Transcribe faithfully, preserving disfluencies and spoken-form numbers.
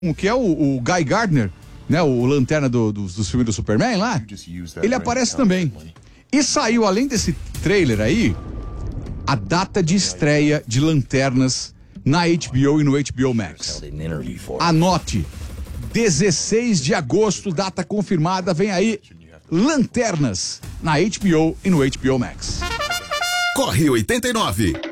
que é o, o Guy Gardner, né, o lanterna do, do, dos filmes do Superman lá, ele aparece também. E saiu, além desse trailer aí, a data de estreia de Lanternas na H B O e no H B O Max. Anote, dezesseis de agosto, data confirmada, vem aí, Lanternas na H B O e no H B O Max. Corre oitenta e nove.